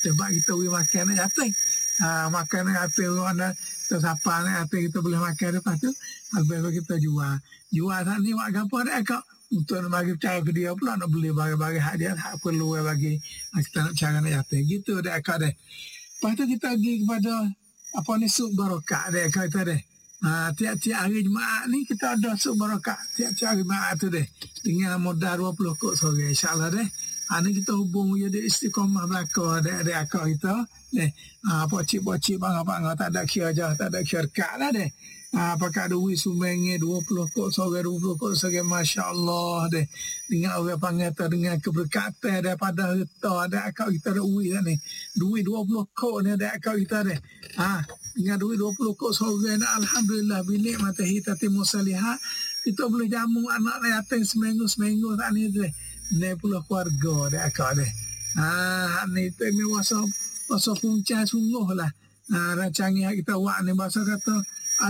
yatim. Bak kita boleh makan anak yatim. Makan anak yatim mana siapa anak yatim kita boleh makan lepas tu habis kita jual. Jual saat ni buat apa dah kau untuk nak bagi cara ke dia pula nak beli bagi hak dia hak perlu bagi kita nak cara anak yatim. Gitu dah kau dah. Lepas tu kita pergi kepada apa ni sub barakah dah kau kita dah. Tiap-tiap hari Jumaat ni kita ada sub barakah. Tiap-tiap hari Jumaat tu deh. Dengan modal 20 kok sore insya-Allah deh. Ni kita hubung jadi istiqamah belaka ada akak kita deh. Pocik-pocik bang tak ada kira jah, tak ada kira kat lah deh. Pakai duit sumenge 20 kok sore 20 kok sore masya-Allah deh. Dengan orang panggil dengan keberkatan daripada harta ada akak kita ada duit ni. Duit 20 kok ni ada akak kita deh. Dengan duit 20 kok sore ni alhamdulillah binik matahi tatimmu salihah kita boleh jamu anak yatim seminggu tak ni tu 90 keluarga dah akak dah. Ni tu ni wasa punca sungguh lah. Rancangan kita buat ni bahasa kata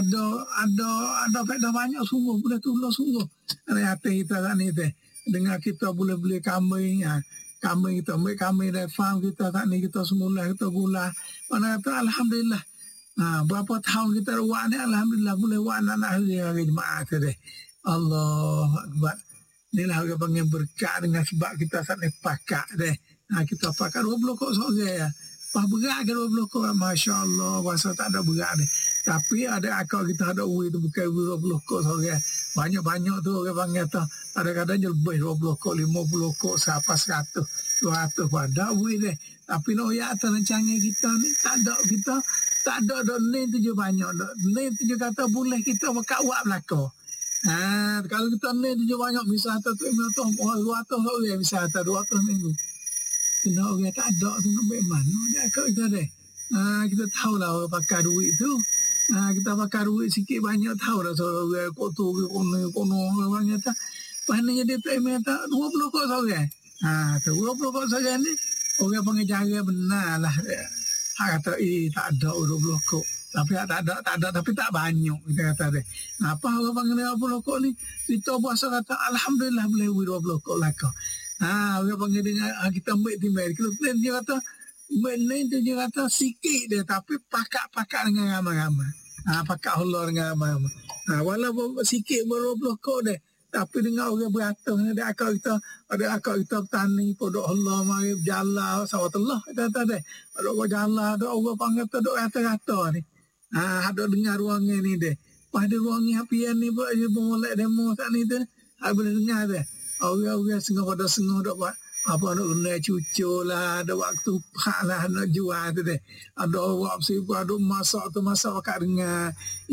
ada faedah banyak sungguh boleh tolong sungguh. Anak yatim kita tak ni tu. Dengan kita boleh beli kambing kambing kita ambil kambing dari farm kita tak ni kita semula kita gula. Mana kata alhamdulillah. Berapa tahun kita buat ni alhamdulillah boleh buat anak hari Jumaat tu deh. Allah Akbar. Inilah orang panggil berkat dengan sebab kita saat ni pakak deh. Kita pakak 20 kok sore ya. Pas berat ke 20 kok Masya Allah. Rasa tak ada berat ni. Tapi ada akal kita ada uwi tu bukan 20 kok sore. Banyak-banyak tu orang panggil tu. Kadang-kadang je lebih 20 kok, 50 kok, sampai 100, 200 pun ada uwi deh. Tapi nak ya atas rancangan kita ni tak ada kita. Tak ada ni tu je banyak. Ni tu je kata boleh kita buka buat belakang. Kalau kita ni tu je banyak. Misal tu 200 orang. Misal tu 200 minggu. Kena orang tak ada tu nak ambil mana. Dia kat kita deh. Kita tahulah orang pakai duit tu. Kita pakai duit sikit banyak tahu dah. So orang kotor ke kono orang kata. Mana dia tak ambil tak 20 kok sore. 20 kok sore ni. Orang panggil cara benar lah. Kata tak ada 20 kok. Tapi tak ada tapi tak banyak kita kata deh. Apa orang panggil 20 kok ni? Kita puasa kata alhamdulillah boleh 20 kok lah kau. Orang panggil dengan kita ambil timbal. Kita plan dia kata ni dia kata sikit dia tapi pakak dengan ramai-ramai. Pakak Allah dengan ramai-ramai. Walaupun sikit 20 kok deh. Tapi dengan orang beratus ada akal kita petani podok Allah mari berjalan sawatullah kata deh. Ada orang jalan ada orang panggil tu dok rata-rata ni. Ada dengar ruangnya ni deh. Pada ruangnya apian ni buat je molek demo tak ni tu. Boleh dengar deh. Orang-orang sengah dok buat apa nak guna cucu lah, ada waktu hak lah nak jual tu deh. Ada orang sibuk ada masak kat dengar.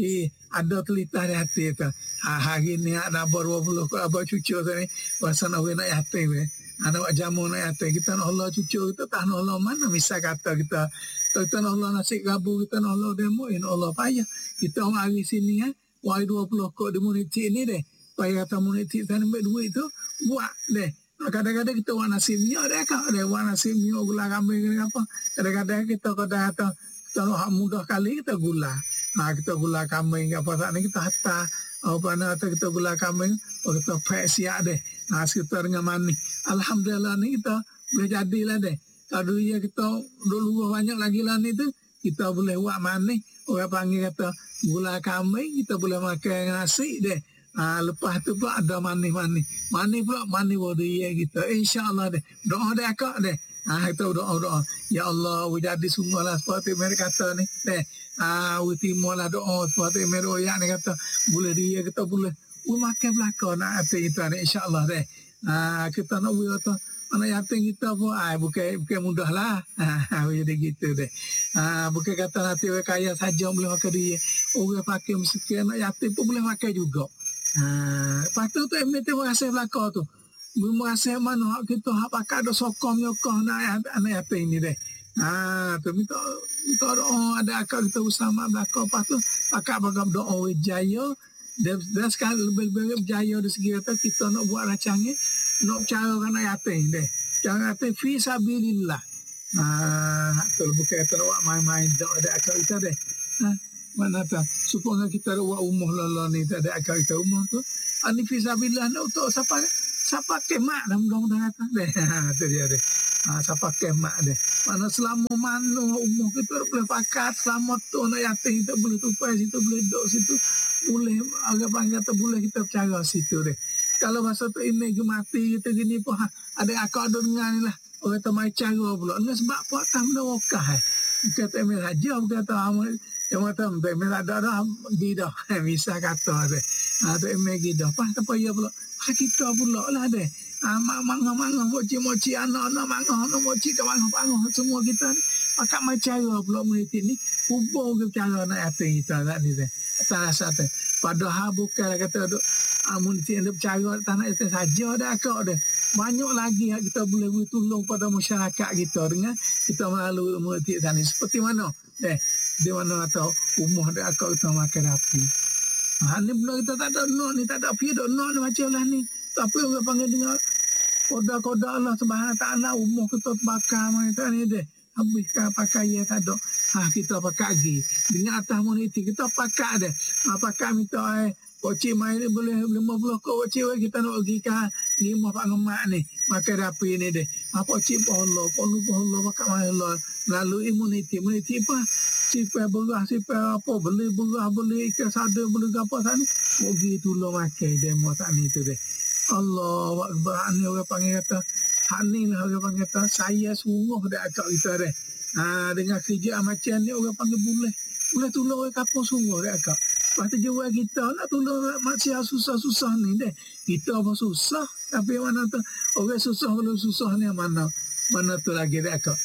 Ada telitah di hati tu. Hari ni ada 20 apa cucu tu ni. Pasal nak nak yatim Anak buat jamu nak yatim. Kita nak Allah cucu kita tak nak Allah mana. Misal kata kita nak Allah nasi gabu, kita nak Allah demo, Allah payah. Kita orang hari sini wai 20 kok di muniti ni deh. Payah kata muniti sana ambil duit tu buat deh. Kadang-kadang kita buat nasi minyak dia kan. Dia buat nasi minyak gula kambing ke apa. Kadang-kadang kita kata hak mudah kali kita gula. Kita gula kambing ke apa. Saat ni kita hantar. Apa nak kita gula kambing. Kita pack siap deh. Sekitar dengan mani. Alhamdulillah ni kita boleh jadilah deh. Kalau dia kita dulu banyak lagi lah ni tu. Kita boleh buat mani. Orang panggil kata gula kambing. Kita boleh makan nasi deh. Lepas tu pula ada mani pula bodi kita insya-Allah deh doa deh akak deh kita doa ya Allah jadi sungguhlah seperti mereka kata ni deh utimalah doa seperti mereka ni kata boleh dia kita boleh makan belaka nak hati kita ni insya-Allah deh kita nak buat tu anak yatim kita pun bukan mudah lah jadi gitu deh bukan kata nanti orang kaya saja boleh makan dia orang pakai miskin anak yatim pun boleh makan juga. Lepas tu terima kasih belakang tu. Terima kasih mana kita pakai ada sokong nyokong anak yatim ni deh. Tu minta doa ada akal kita bersama belakang. Lepas tu pakai doa wijaya. Dan sekali lebih berjaya dari segi kata kita nak buat rancangan nak cara anak yatim deh. Cara yatim fi sabilillah. Tu bukan kata nak main-main tak ada akal kita deh. Mana tak supaya kita buat umur lala ni tak ada akal kita umur tu ani fisabilillah nak untuk siapa kemak dah mudah-mudahan kata deh tu dia deh Siapa kemak dia. Mana selama mana umur kita boleh pakat, selama tu anak yatim kita boleh tupai situ, boleh duduk situ, boleh orang panggil kata boleh kita bercara situ deh. Kalau masa tu ini mati kita gini pun ada akak ada dengar ni lah. Orang kata mai cara pula. Dengan sebab apa tak benda wakah kata Emil Raja, kata Amal, yang kata Emil ada dah pergi dah. Bisa kata deh. Tu Emil pergi dah. Apa ya pula? Kita pula lah deh. Mangah-mangah, moci-moci, anak-anak mangah, anak moci ke mangah-mangah. Semua kita ni. Maka mai cara pula meniti ni. Hubung ke cara nak yatim kita tak ni deh. Tak rasa deh. Padahal bukan kata duk. Meniti yang bercara tak nak yatim saja dah akak deh. Banyak lagi yang kita boleh tolong pada masyarakat kita dengan kita melalui meniti tadi. Seperti mana? Di mana atau umur dia akak kita makan api. Ni benda kita tak ada nak ni, tak ada api, tak nak ni macam lah ni. Tapi orang panggil dengar koda-koda Allah Subhanahu Taala umur kita terbakar macam ni deh. Habiskan pakai ya tak ada. Kita pakai lagi. Dengan atas meniti kita pakai deh. Pakai minta Pocik main ni boleh 50 kau pocik kita nak pergi ke 5 pak ngemak ni. Makan rapi ni deh. Pocik Allah, ponu Allah makan main Allah. Lalu imuniti apa? Sipai berah, sipai apa, beli berah, beli ikan sada, beli apa sana. Pergi tolong makan demo tak ni tu deh. Allah Akbar ni orang panggil kata. Hak ni lah orang panggil kata saya sungguh dah akak kita deh. Dengan kerja macam ni orang panggil boleh tolong orang kapal sungguh dah akak. Lepas tu jual kita nak tolong manusia susah-susah ni deh. Kita pun susah. Tapi mana tu orang susah belum susah ni mana tu lagi deh akak.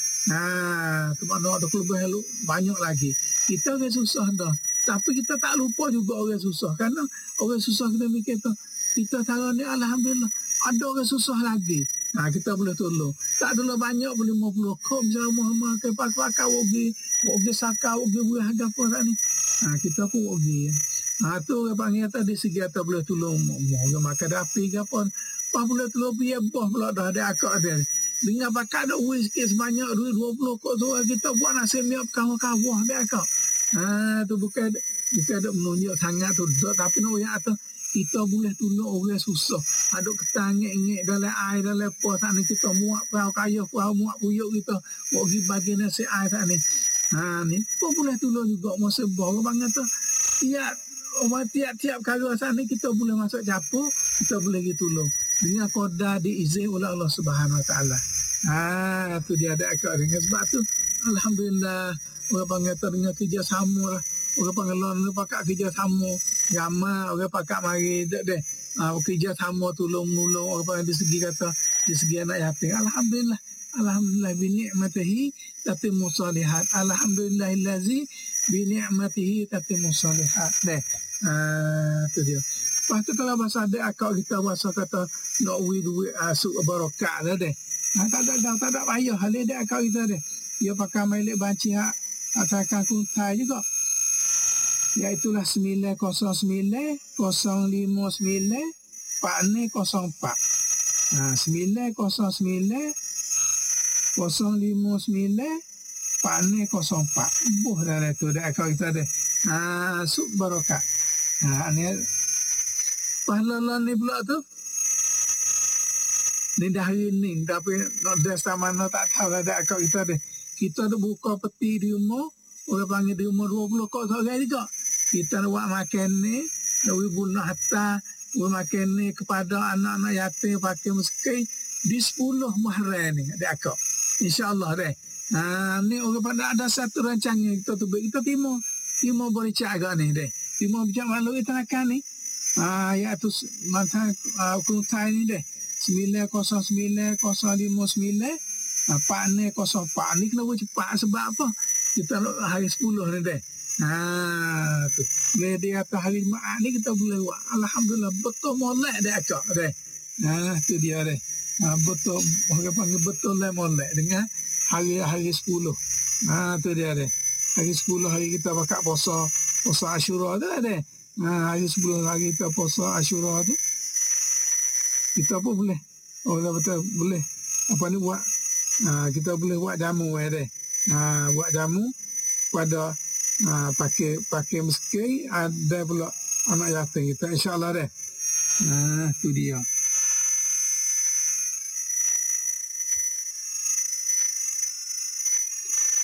Tu mana ada kelebihan banyak lagi. Kita orang susah dah. Tapi kita tak lupa juga orang susah. Karena orang susah kita fikir tu. Kita tahu ni Alhamdulillah. Ada orang susah lagi. Kita boleh tolong. Tak adalah banyak boleh 50 kau. Misalnya Muhammad ke pakar wagi sakar, wagi buah ada apa tak ni. Kita pun wagi. Tu orang panggil tadi segi kita boleh tolong. Orang makan api ke apa. Apa boleh tolong biar boh pula dah ada akak dia. Dengan pakar ada uang sikit sebanyak 20 kau tu kita buat nasi miap kawah-kawah dia akak. Tu bukan ada menunjuk sangat tu. Tapi nak yang atas. Kita boleh tolong orang susah. Ada ketangik-ngik dalam air, dalam pos tak ni. Kita muak perahu kayu, perahu muak puyuk kita. Pergi bagi nasi air tak ni. Ni pun boleh tolong juga. Masa bawa banget tu. Tiap-tiap kawasan ni kita boleh masuk capur. Kita boleh pergi tolong. Dengan koda diizin oleh Allah Subhanahu Wa Taala. Tu dia ada akak dengan sebab tu. Alhamdulillah. Orang panggil tu dengan kerjasama lah. Orang panggil ni pakai kerjasama. Ramai orang pakai mari deh. Kerjasama tolong-menolong orang panggil di segi anak yatim. Alhamdulillah. Alhamdulillah bini'matihi tatimmu salihat. Alhamdulillahillazi bini'matihi tatimmu salihat. Tu dia. Lepas tu kalau bahasa adik akak kita bahasa kata nak duit asuk barakah dah deh. Tak ada payah hal adik akak kita deh. Dia pakai milik banci hak asalkan kuntai juga. Iaitulah 909 059 44. 909 059 4404. Buh dah tu dah kau kita dah. Sub barokah. Ni pahlawan ni pula tu. Ni dah hari ni tapi nak desa mana tak tahu dah kau kita dah. Kita dah buka peti di rumah. Orang panggil di rumah 20 kok seorang juga. Kita nak buat makan ni. Nak bunuh hatta. Buat makan ni kepada anak-anak yatim pakai miskin. Di 10 Muharram ni. Ada akak. InsyaAllah deh. Ni orang pada ada satu rancangan kita tu. Kita timur boleh cakap ni deh. Timur macam malu kita nak ni. Iaitu macam kuntai ni deh. 909 059 4404. Ni kena buat cepat sebab apa? Kita nak hari 10 ni deh. Tu. Dia kata hari Jumaat ni kita boleh buat. Alhamdulillah betul molek dah akak deh. Tu dia deh. Betul orang panggil betul lah molek dengan hari 10. Tu dia deh. Hari 10 hari kita pakai puasa Ashura tu deh. Hari 10 hari kita puasa Ashura tu. Kita pun boleh. Betul boleh. Apa ni buat? Kita boleh buat jamu deh. Buat jamu pada pakai miskin ada pula anak yatim kita insya-Allah deh. Tu dia.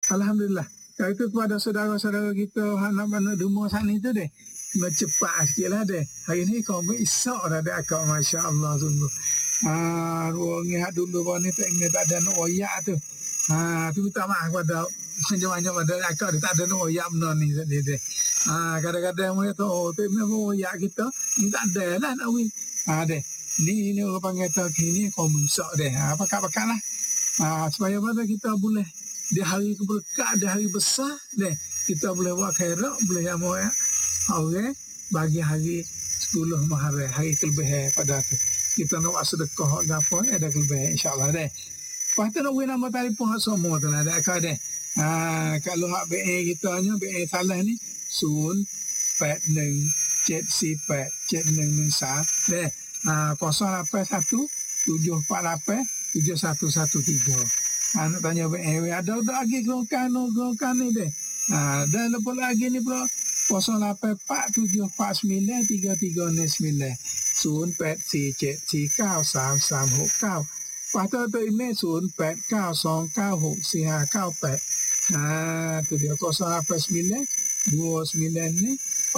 Alhamdulillah. Kalau itu kepada saudara-saudara kita anak-anak rumah sana tu deh. Kena cepat sikit lah deh. Hari ni kau isak dah deh akak. Masya Allah sungguh. Ruang hak dulu kau ni tak ingat tak ada nak oyak tu. Tu minta maaf kepada banyak pada akak dia tak ada nak oyak benar ni deh. Kadang-kadang mereka tu nak oyak kita. Ni tak ada lah nak win. Deh. Ni orang panggil tak kini kau isak deh. Pakat-pakat lah. Supaya pada kita boleh di hari keberkatan, di hari besar deh. Kita boleh buat khairat, boleh amal ya. Okay, bagi hari 10 Muharram, hari kelebihan pada tu. Kita nak buat sedekah apa ada kelebihan insya-Allah deh. Lepas tu nak beri nombor telefon hak semua tu lah dak deh. Kalau hak BA kita nya BA salah ni Sun 81 74 71 deh. 081 748 7113. Nak tanya BA ada lagi kerokan ni deh. Dan lepas lagi ni pula 0847493309 0847493309 Lepas tu email 0892964598. Tu dia 089 29 ni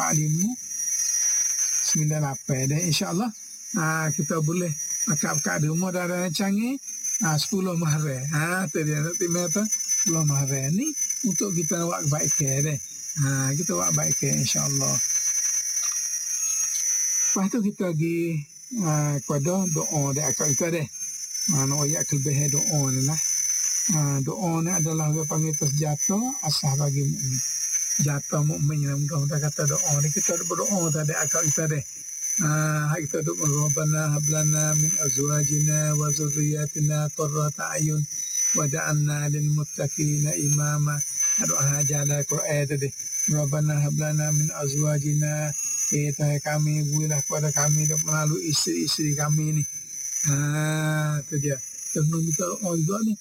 4598 dan insyaAllah kita boleh akak-akak di rumah dah canggih 10 Muharram. Tu dia nak email tu 10 Muharram ni untuk kita buat kebaikan deh. Kita buat kebaikan insyaAllah. Lepas tu kita pergi kepada doa dari akak kita deh. Nak ayat kelebihan doa ni lah. Doa ni adalah orang panggil tersenjata asah bagi mukmin. Jata mukmin yang mudah-mudah kata doa ni. Kita berdoa tadi akak kita deh. Kita doa Rabbana hablana min azwajina wa zurriyatina qurrata ayun waj'alna lil muttaqina imama. Doa jala Quran tadi. Rabbana hablana min azwajina, Tuhan kami berilah kepada kami melalui isteri-isteri kami ni. Tu dia. Kita minta doa juga ni.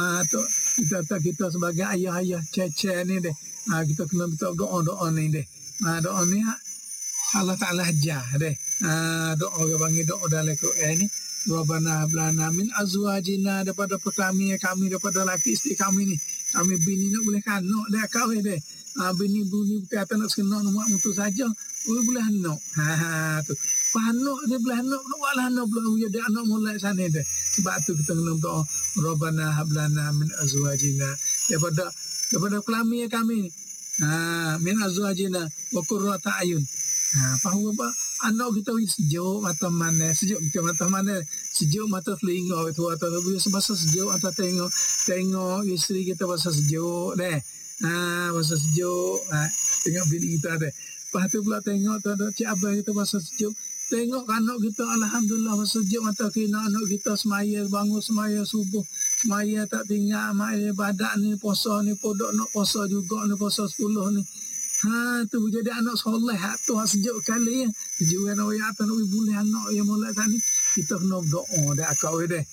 Kita sebagai ayah-ayah cece ni deh. Kita kena minta doa-doa ni deh. Doa ni Allah Ta'ala ajar deh. Doa orang panggil doa dalam Quran ni. Rabbana hablana min azwajina, daripada kami daripada laki isteri kami ni. Kami bini nak boleh kanak dah kahwin deh. Bini kata nak sekenak nak mutu saja. Boleh anak. Tu. Panak dia boleh anak. Nak buatlah anak pula. Jadi anak mulai sana deh. Sebab tu kita kena doa. Rabbana hablana min azwajina. Daripada kami ni. Min azwajina wa qurrata ayun. Faham apa? Anak kita sejuk mata mana, sejuk mata mana, sejuk mata telinga itu atau bahasa sejuk atau tengok isteri kita bahasa sejuk deh. Bahasa sejuk, tengok bini kita deh. Lepas tu pula tengok tu ada cik abang kita bahasa sejuk. Tengok anak kita alhamdulillah bahasa sejuk mata kena anak kita semaya bangun semaya subuh, semaya tak tinggal amal ibadat ni puasa ni podok nak puasa juga ni puasa 10 ni. Tu jadi anak soleh tu sejuk kali ya. Sejuk nak ya tu nak boleh anak yang mulai tadi kita kena berdoa dah akak deh.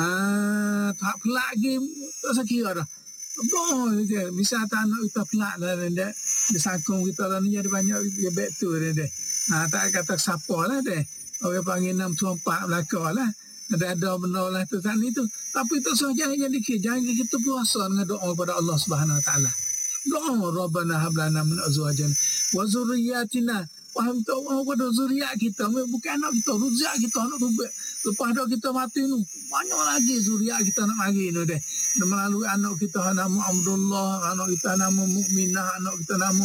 Tak pelak lagi tak sakira dah. Doa dia misal anak kita pelak dah dia disangkung kita dah ni jadi banyak dia baik tu deh. Tak kata siapa lah deh. Orang panggil 6 tuan 4 belaka lah. Ada benar lah tu tadi tu. Tapi tak usah jangan kita puasa dengan doa kepada Allah Subhanahu Wa Taala. Doa Rabbana hablana min azwajina wa zurriyatina. Faham tak pada zuriat kita, bukan anak kita, zuriat kita anak tu. Lepas dah kita mati ni, banyak lagi zuriat kita nak mari ni deh. Melalui anak kita nama Abdullah, anak kita nama Mukminah, anak kita nama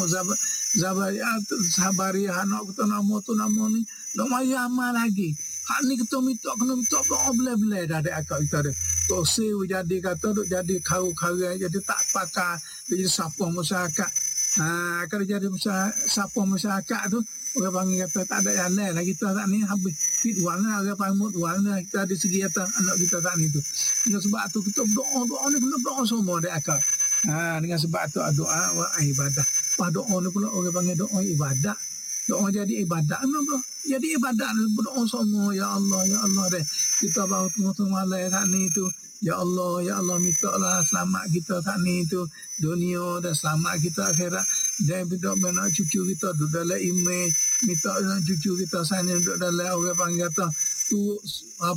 Sabariyah, anak kita nama tu nama ni. Nak mari amal lagi. Hak ni kita kena minta doa boleh-boleh dah ada akak kita dah. Tok sew jadi kata duk jadi kau-kau jadi tak pakai jadi siapa masyarakat. Kalau jadi siapa masyarakat tu orang panggil kata tak ada jalan lah kita tak ni habis fit wang lah orang panggil wang lah kita di segi atas anak kita tak ni tu. Dengan sebab tu kita doa ni kena doa semua ada akak. Dengan sebab tu doa wa ibadah. Pas doa ni pula orang panggil doa ibadah. Doa jadi ibadat bro. Jadi ibadat berdoa semua ya Allah deh. Kita bawa tengah-tengah malam saat ni tu. Ya Allah mintalah selamat kita saat ni tu dunia dan selamat kita akhirat. Dan minta anak cucu kita duduk dalam email, minta anak cucu kita sana duduk dalam orang panggil kata tu apa ni?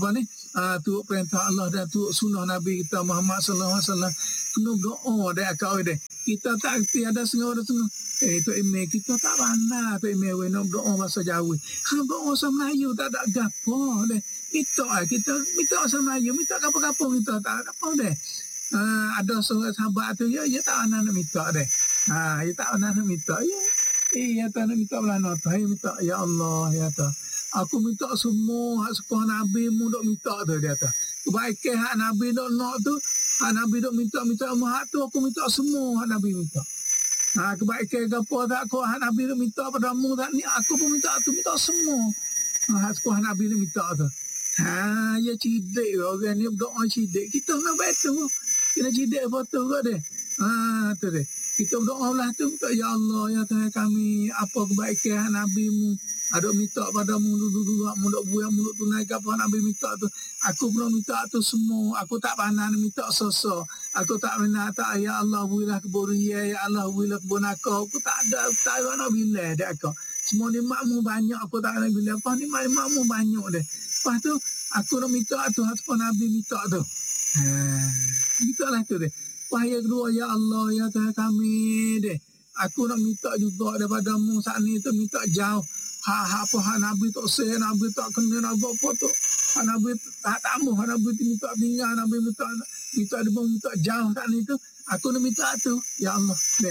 tu perintah Allah dan tu sunnah Nabi kita Muhammad sallallahu alaihi wasallam. Kena doa dah kau dah. Kita tak kerti ada setengah. Tu email kita tak pandai tu email we nak doa bahasa Jawa. Kalau doa bahasa Melayu tak ada gapo dah. Kita minta bahasa Melayu, minta gapo-gapo kita tak gapo dah. Ada seorang sahabat tu ya tak ana nak minta dah. Ya tak ana nak minta ya. Ya tak nak minta belana tu. Ya minta ya Allah ya ta. Aku minta semua hak sekolah Nabi mu dok minta tu dia ta. Kebaikan hak Nabi dok nak tu, hak Nabi dok minta hak tu aku minta semua hak Nabi minta. Kebaikan gapo tak kau hak Nabi dok minta padamu tak ni aku pun minta semua. Hak sekolah Nabi dok minta tu. Ya cidik orang ni doa cidik. Kita nak betul. Kena cidik betul kau deh. Tu deh. Kita berdoa lah tu. Ya Allah, ya Tuhan kami. Apa kebaikan Nabi-Mu. Ada minta padamu dulu. Mulut buang, mulut tunai. Apa Nabi minta tu. Aku pernah minta tu semua. Aku tak pandai minta sosok. Aku tak pandai tak. Ya Allah, builah keburia. Ya Allah, builah kebunaka. Aku tak ada. Tak ada nak bila deh aku. Semua nikmatmu banyak. Aku tak nak bila. Apa nikmatmu banyak deh. Lepas tu, aku nak minta tu. Apa Nabi minta tu. Minta lah tu deh. Yang kedua, ya Allah, ya Tuhan kami deh. Aku nak minta juga daripadamu saat ni tu minta jauh. Hak Nabi tak sah, Nabi tak kena, Nabi apa tu. Hak Nabi tak tamu, hak Nabi tu minta tinggal, Nabi minta jauh saat ni tu. Aku nak minta tu, ya Allah deh.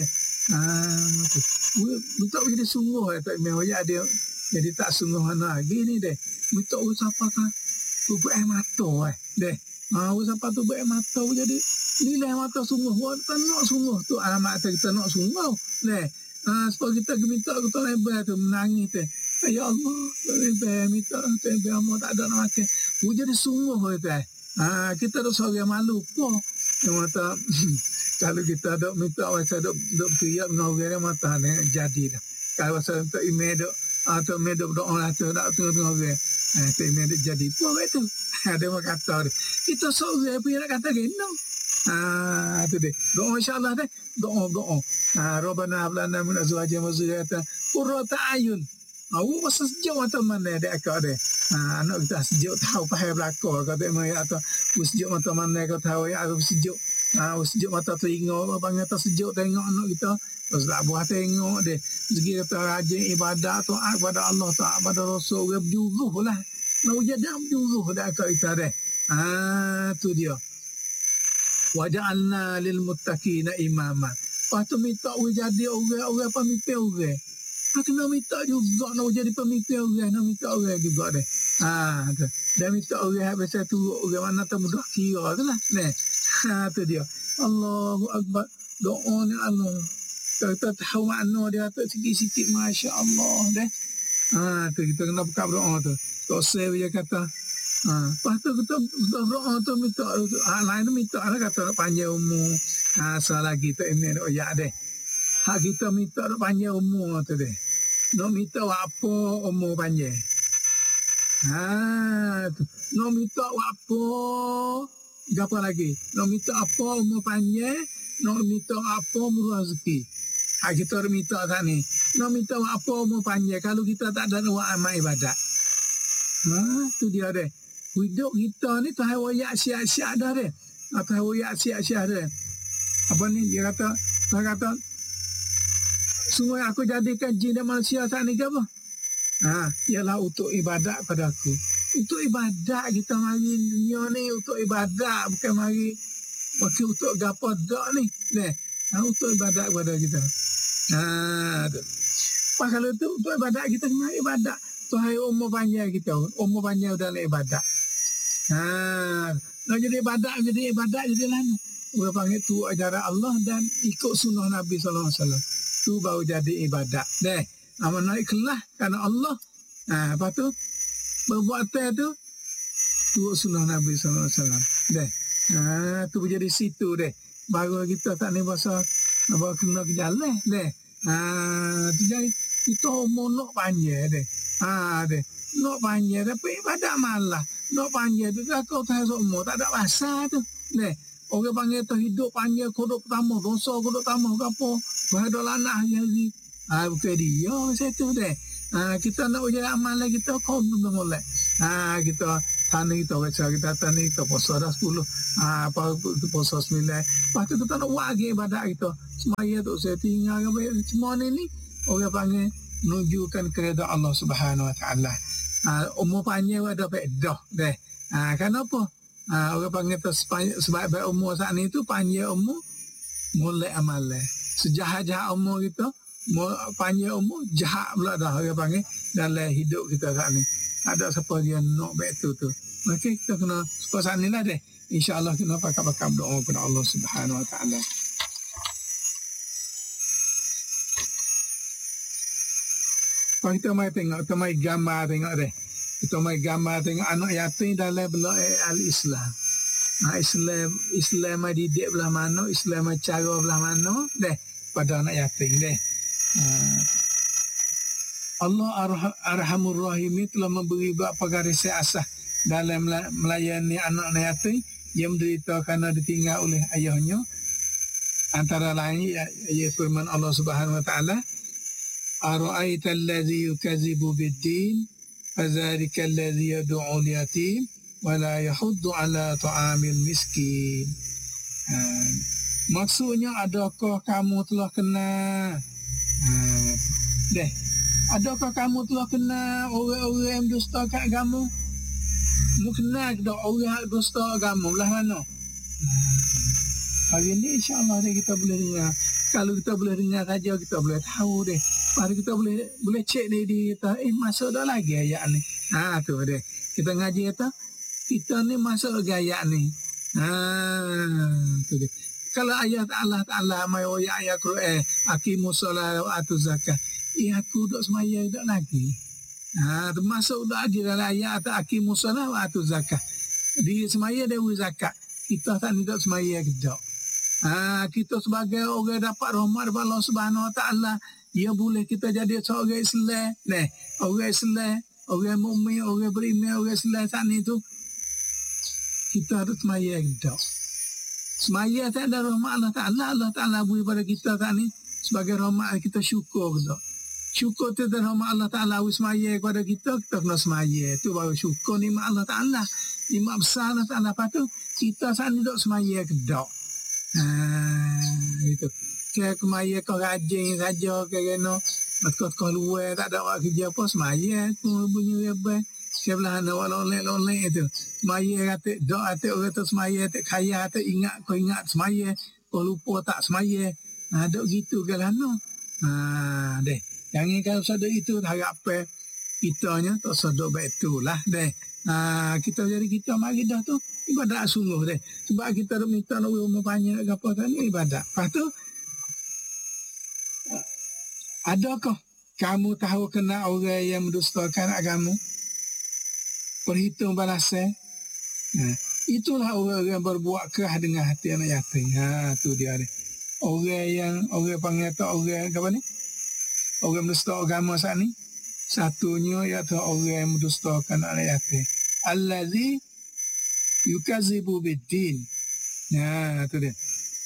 Minta jadi sungguh tak mewah dia. Jadi tak sungguh mana gini deh. Minta siapa kan? Tubuh mata deh. Siapa tubuh mata jadi nilai mata sungguh. Kita nak sungguh tu alamat kita nak sungguh. Sebab kita minta kita lebar tu menangis tu. Ya Allah, lebar minta lebar mau tak ada nak makan. Jadi sungguh tu. Kita tu seorang malu pun. Mata kalau kita dok minta wasa dok teriak dengan orang mata ni jadi dah. Kalau wasa untuk email dok atau email dok doa lah tu tak tengok orang. Tu email dok jadi pun betul. Ada orang kata kita seorang pun nak kata gini. Tu deh. Doa insya-Allah deh. Doa. Rabbana hab lana min azwajina wa dhurriyyatina qurrata a'yun. Aku masa sejuk mata mana dek akak deh. Anak kita sejuk tahu pahal belakang kata mai atau sejuk mata mana kau tahu ya aku sejuk. Sejuk mata telinga bang kata sejuk tengok anak kita. Terus tak buat tengok deh. Segi kata rajin ibadat taat kepada Allah taat pada Rasul berjuruh lah. Nak jadi berjuruh dek akak kita deh. Tu dia. Waja'alna lil muttaqina imama. Lepas tu minta jadi orang pemimpin orang. Kena minta juga nak jadi pemimpin orang, nak minta orang juga deh. Dan minta orang biasa tu orang mana tak mudah kira tu lah. Tu dia. Allahu Akbar. Doa ni Allah. Kita tahu makna dia tu sikit-sikit Masya Allah deh. Tu kita kena buka doa tu. Tak save dia kata. Lepas tu kita doa tu minta lain tu minta lah kata panjang umur. Selagi tu email ya deh. Hak kita minta panjang umur tu deh. Nak minta apa umur panjang. Nak minta apa apa lagi. Nak minta apa umur panjang. Nak minta apa umur rezeki. Hak kita minta tak ni. Nak minta apa umur panjang. Kalau kita tak ada buat amal ibadat. Tu dia deh. Hidup kita ni Tuhan wayak siap-siap dah deh. Tuhan wayak siap-siap dah. Apa ni dia kata? Tuhan kata semua aku jadikan jin dan manusia saat ni ke apa? Ialah untuk ibadat pada aku. Untuk ibadat kita mari dunia ni untuk ibadat bukan mari untuk gapo dak ni. Untuk ibadat kepada kita. Pas kalau tu untuk ibadat kita kena ibadat. Tuhan umur panjang kita. Umur panjang dalam ibadat. Nak jadi ibadat jadi lana. Orang panggil tu ajaran Allah dan ikut sunnah Nabi sallallahu alaihi wasallam. Tu baru jadi ibadat. Nama ikhlas kerana Allah. Lepas tu perbuatan tu sunnah Nabi sallallahu alaihi wasallam. Tu jadi situ deh. Baru kita tak ni bahasa baru kena ke jalan deh. Tu jadi kita umur nak panjang deh. Nak panjang tapi ibadat malah. Nak panjang tu kau tahu semua tak ada bahasa tu. Orang panggil tu hidup panjang kodok pertama, dosa kodok pertama ke apa. Berada lanah jadi. Bukan dia saya tu deh. Kita nak ujian amal kita kau belum boleh. Kita Tani kita baca kita tani kita puasa dah 10. Puasa 9. Lepas tu kita nak buat lagi ibadat kita. Semaya tu saya tinggal semua ni orang panggil menunjukkan kepada Allah Subhanahu Wa Taala. Umur panjang ada faedah deh. Kenapa? Orang panggil tu sebab umur saat ni tu panjang umur mulai amal. Sejahat-jahat umur kita, panjang umur jahat pula dah orang panggil dalam hidup kita saat ni. Ada siapa dia nak baik tu. Maka kita kena sepas ni lah deh. InsyaAllah kena pakai doa kepada Allah Subhanahu Wa Taala. Kita mai tengok, kita mai gambar tengok deh. Kita mai gambar tengok anak yatim dalam belah al-Islam. Islam didik belah mana, Islam cara belah mana deh pada anak yatim deh. Allah Arhamur Rahim telah memberi beberapa garis asas dalam melayani anak yatim yang menderita kerana ditinggal oleh ayahnya. Antara lain ia firman Allah Subhanahu Wa Taala, "Ara'aita allazi yukadzibu bid-din, fadzalika allazi yad'u al-yatim wa la yahuddu 'ala ta'amil miskin." Maksudnya, adakah kamu telah kenal adakah kamu telah kenal orang-orang yang dusta kat agama? Mu kenal ke tak orang dusta agama belah mana? Hari ni insya-Allah kita boleh dengar. Kalau kita boleh dengar saja, kita boleh tahu deh. Mari kita boleh cek diri kita, masuk dah lagi ayat ni. Tu deh. Kita ngaji kata, kita ni masuk lagi ayat ni. Tu deh. Kalau ayat Allah Ta'ala mai ayat Quran, aqimus solat wa atuz zakat. Aku duk semaya duk lagi. Termasuk duk lagi dalam ayat aqimus solat wa atuz zakat. Di semaya dewi zakat. Kita tak ni duk semaya ke tak. Kita sebagai orang dapat rahmat daripada Allah Subhanahu Wa Taala, dia boleh kita jadi seorang Islam. Orang Islam, orang mukmin, orang beriman, orang Islam saat ni tu kita harus semaya ke tak. Semaya tak ada rahmat Allah Ta'ala. Allah Ta'ala beri pada kita saat ni sebagai rahmat, kita syukur ke tak. Syukur tu dan rahmat Allah Ta'ala beri semaya kepada kita kena semaya. Itu baru syukur nikmat Allah Ta'ala. Nikmat besar Allah Ta'ala. Lepas tu kita saat ni duk semaya ke tak. Itu. Kaya kemaya kau rajin saja kena kau luar tak ada buat kerja apa semaya tu bunyi apa sebelah ana lolek itu semaya kata dok atik orang tu semaya atik kaya atik ingat semaya kau lupa tak semaya dok gitu kan deh jangan kalau sadar itu harap apa kitanya tak sadar betulah deh. Kita jadi kita mari dah tu ibadat sungguh deh. Sebab kita nak minta nak umur banyak ke apa kan ibadat. Lepas tu adakah kamu tahu kena orang yang mendustakan agama? Perhitung balasan. Itulah orang yang berbuat kerah dengan hati anak yatim. Tu dia deh. Orang panggil tak orang apa ni? Orang mendusta agama saat ni. Satunya iaitu orang yang mendustakan anak yatim. Allazi yukadzibu bid-din. Tu dia.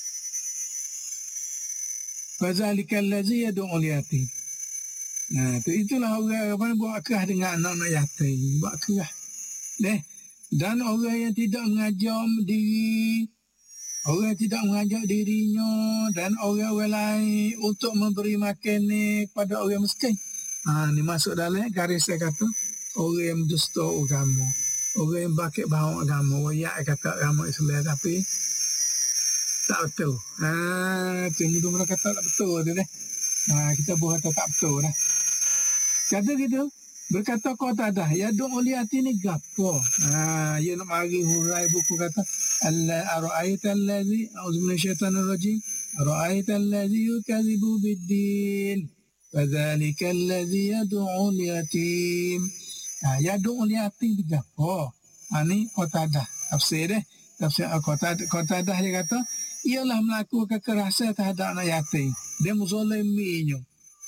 Fadzalika allazi yad'u al-yatim. Itulah orang apa buat kerah dengan anak-anak yatim, buat kerah. Dan orang yang tidak mengajar diri, orang yang tidak mengajar dirinya dan orang-orang lain untuk memberi makan ni kepada orang miskin. Ni masuk dalam garis saya kata orang yang mendusta agama, orang yang bakit bahawa agama, wayak kata agama Islam tapi tak betul. Mudah-mudahan kata tak betul tu deh. Kita buat kata tak betul dah. Kata gitu, berkata Qatadah, ya duk lihat ini gapo. Ya nak mari hurai buku kata ara'aita allazi a'udzu minasyaitanir rajim ara'aita allazi yukadzibu bid-din fadzalika allazi yad'u al-yatim. Yad'u al-yatim gapo. Ni Qatadah tafsir deh. Tafsir Qatadah dia kata ialah melakukan kekerasan terhadap anak yatim. Dia muzaliminya.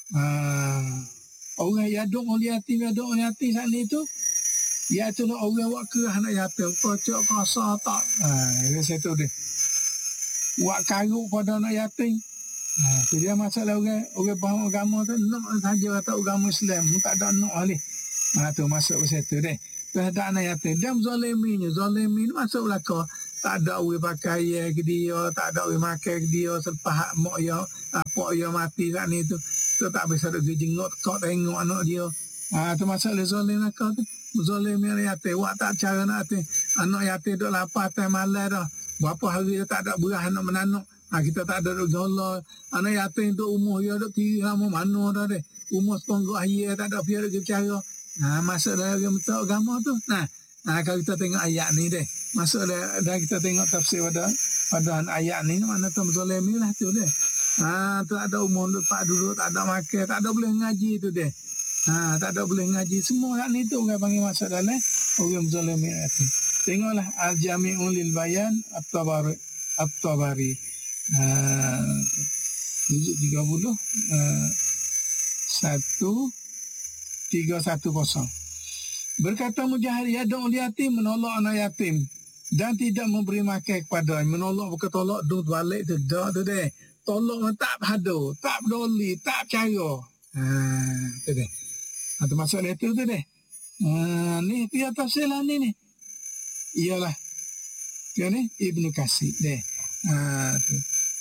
Orang yaduk yatim saat ni tu iaitu orang buat kerah anak yatim. Kocok kasar tak. Saya tu dia. Buat karuk pada anak yatim. Tu dia masalah orang faham agama tu. Nak saja kata agama Islam. Tak ada nak alih. Tu masuk ke situ deh. terhadap anak yatim. Dan zalimi ni masuk belaka. Tak ada uang pakai ke dia, tak ada uang makan ke dia selepas mak ya, apa ya mati kat ni tu. Tu tak bisa duk jenguk kau tengok anak dia. Tu masalah zalim belaka tu. Zalim anak yatim. Wak tak cara nak yatim. Anak yatim duk lapar atas malam dah. Berapa hari dia tak ada beras nak menanak. Kita tak ada duk jola. Anak yatim tu umur dia duk kiri lama mana dah deh. Umur seponggok ayah tak ada biar duk bercara. Masuk dalam bentuk agama tu. Kalau kita tengok ayat ni deh. Masuk dah kita tengok tafsir pada ayat ni mana tu zalimi lah tu deh. Tu ada umur lupa duduk, tak ada makan, tak ada boleh ngaji tu deh. Tak ada boleh ngaji. Semua ayat ni tu orang panggil masuk dalam orang zalimi tu. Tengoklah Al-Jami'ul lil Bayan At-Tabari. Juzuk 30 1310. Berkata Mujahid, yad'ul yatim, menolak anak yatim dan tidak memberi makan kepadanya. Menolak bukan tolak duduk balik tu dak tu deh. Tolak tak hado, tak peduli, tak percaya. Tu deh. Itu maksud dia tu deh. Ni dia tafsir lah ni. Iyalah. Dia ni Ibnu Katsir deh. Tu.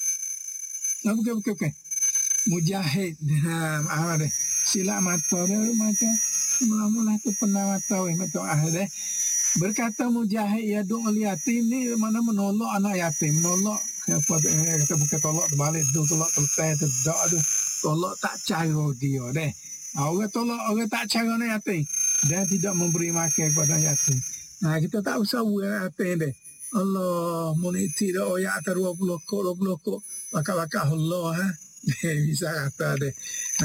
Bukan. Mujahid. Apa deh? Sila mata dia macam mula-mula tu pernah mata deh. Berkata Mujahid, yad'ul yatim ni mana menolak anak yatim, menolak apa kata bukan tolak terbalik tu, tolak terlepas tu dak tu. Tolak tak cara dia deh. Orang tolak orang tak cara anak yatim dan tidak memberi makan kepada yatim. Kita tak usah buat yatim deh. Allah muniti dah oyak atas 20 kok bakal Allah bisa kata deh.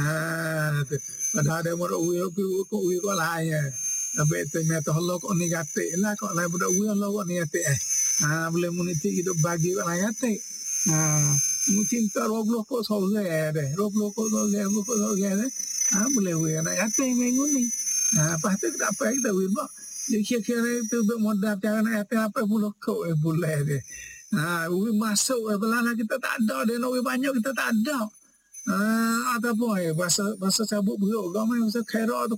Padahal dia mau uwi kok lain. Sampai ternyata Allah kok negatif lah, kok lain budak uwi Allah kok negatif boleh muniti kita bagi kok lain negatif. Mungkin tak 20 kok sore deh. 20 kok sore deh. Boleh uwi anak yatim minggu ni. Lepas tu tak apa kita uwi mak. Dia kira-kira itu modal cara nak yatim apa 10 kok boleh deh. Uwi masuk belala kita tak ada, dia nak uwi banyak kita tak ada. Ataupun bahasa cabut beruk gamai bahasa kerak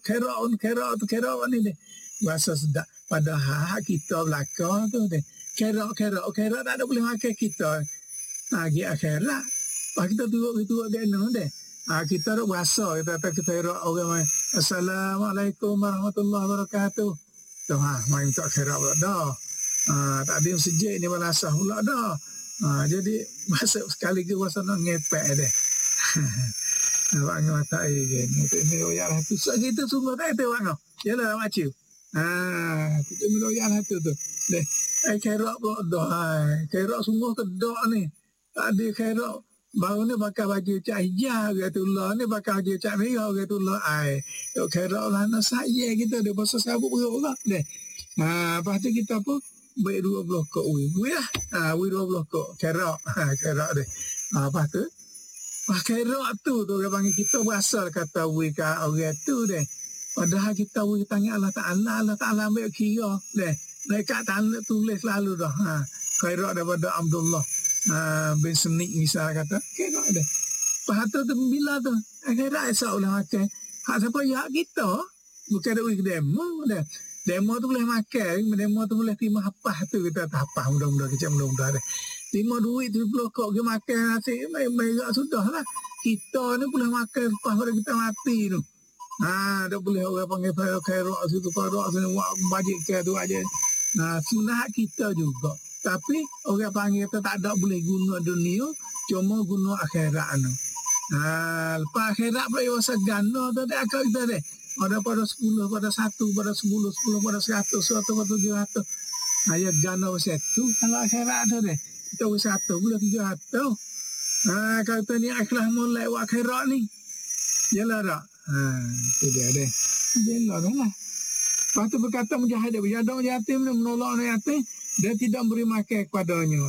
ni deh. Bahasa sedap pada hak kita belaka tu deh. Kerak tak ada boleh makan kita. Lagi akhirat. Pak kita turut dia no deh. Kita dak bahasa kita kerak orang Assalamualaikum warahmatullahi wabarakatuh. Tu main tak kerak pula dah. Tak ada yang sejak ni balasah pula dah. Jadi masuk sekali ke bahasa nak ngepek deh. Nampak ni mata air je. Ini royak lah tu. So kita sungguh tak kata orang. Yalah macam. Kita royak lah tu. Deh. Kerak pula dah. Kerak sungguh kedak ni. Tak ada kerak. Baru ni bakal baju cak hijau Gatullah. Ni bakal baju cak merah Gatullah. Kerak lah nak saya kita. Dia pasal sabuk beruk lah. Deh. Lepas tu kita pun baik 20 kok uwi. Uwi lah. Uwi 20 kok. Kerak. Kerak deh. Lepas tu. Kerak tu orang panggil kita berasal kata uwi ke orang tu deh. Padahal kita uwi tanya Allah Ta'ala ambil kira deh. Mereka tak tulis selalu dah. Kerak daripada Abdullah bin Senik misalnya kata. Kerak deh. Lepas tu bila tu. Kerak esok boleh makan. Hak siapa ya kita. Bukan ada uwi demo deh. Demo tu boleh makan. Demo tu boleh terima hapah tu. Kita tak hapah mudah-mudah kecil mudah-mudah deh. 5 duit 70 kok dia makan nasi merah sudah lah. Kita ni boleh makan lepas pada kita mati tu. Dah boleh orang panggil kerak situ kerak sini buat bajik ke tu aja. Sunat kita juga. Tapi orang panggil kita tak ada boleh guna dunia, cuma guna akhirat tu. Lepas akhirat pula ia rasa gana tu dah akal kita deh. Ada pada 10, pada 1, pada 10, 10 pada 100, 100 pada 700. Ayat gana pasal tu kalau akhirat tu deh. Kita bersatu boleh 300. Kalau tu ni ikhlas mulai buat akhirat ni. Yalah tak? Itu dia deh. Yalah lah. Lepas tu berkata Mujahid, yad'ul yatim ni menolak anak yatim dan tidak memberi makan kepadanya.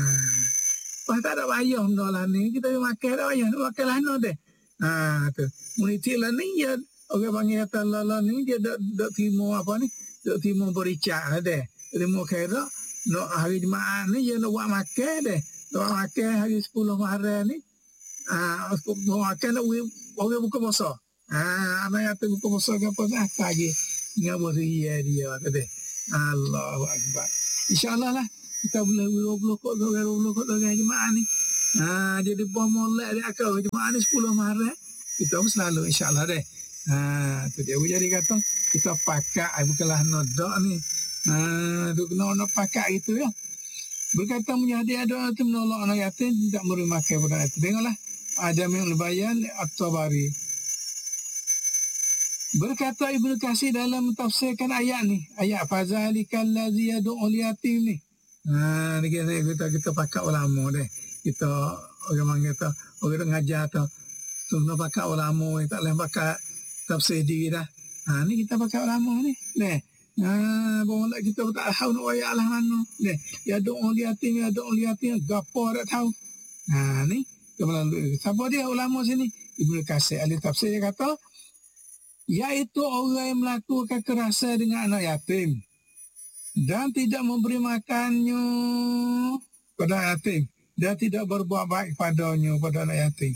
Lepas tak ada bayar menolak ni. Kita makan tak bayar. Makan lah no deh. Tu. Muniti lah ni ya. Orang panggil kata lala ni dia tak terima apa ni. Tak terima bericak lah deh. Terima akhirat. Nak hari Jumaat ni dia nak buat makan deh. Nak makan hari 10 Muharram ni. Makan nak orang buka puasa. Anak yatim buka puasa ke apa tak lagi. Ingat beria dia kata. Allahu Akbar. InsyaAllah lah. Kita boleh 20 kot 20 kot dengan jemaah ni. Jadi bom molek dia akal jemaah ni 10 Maret. Kita pun selalu insyaAllah deh. Tu dia jadi kata kita pakai bukanlah nodak ni. Tu kena pakai gitu ya. Berkata menjadi ada tu menolak anak yatim tidak memberi makan kepada yatim. Dengarlah Jami'ul Bayan At-Tabari. Berkata Ibnu Katsir dalam mentafsirkan ayat ni, ayat fazalikal ladzi yad'ul yatim ni. Ni kita pakai ulama deh. Kita orang kata orang ngajar tu kena pakai ulama, tak boleh pakai tafsir diri dah. Ni kita pakai ulama ni. Bawa kita tak tahu nak ayat lah mana. Yad'ul yatim gapo tak tahu. Ni kita melalui. Siapa dia ulama sini? Ibnu Katsir ahli tafsir dia kata iaitu orang yang melakukan kekerasan dengan anak yatim dan tidak memberi makannya pada yatim dan tidak berbuat baik padanya pada anak yatim.